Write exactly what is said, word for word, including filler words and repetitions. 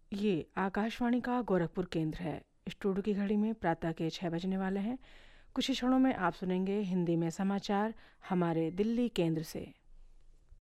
ये आकाशवाणी का गोरखपुर केंद्र है। स्टूडियो की घड़ी में प्रातः के छः बजने वाले हैं। कुछ ही क्षणों में आप सुनेंगे हिंदी में समाचार हमारे दिल्ली केंद्र से।